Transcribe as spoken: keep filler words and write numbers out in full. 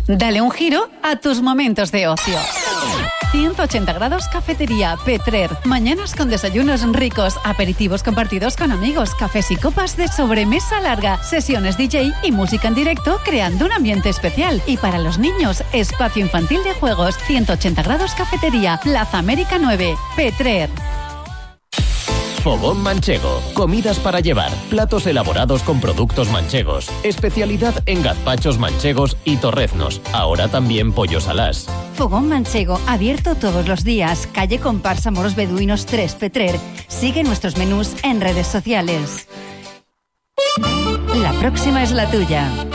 Dale un giro a tus momentos de ocio. ciento ochenta grados Cafetería Petrer. Mañanas con desayunos ricos, aperitivos compartidos con amigos, cafés y copas de sobremesa larga, sesiones D J y música en directo creando un ambiente especial. Y para los niños, espacio infantil de juegos. ciento ochenta grados Cafetería, Plaza América nueve, Petrer. Fogón Manchego. Comidas para llevar. Platos elaborados con productos manchegos. Especialidad en gazpachos manchegos y torreznos. Ahora también pollos alás. Fogón Manchego, abierto todos los días. Calle Comparsa Moros Beduinos tres, Petrer. Sigue nuestros menús en redes sociales. La próxima es la tuya.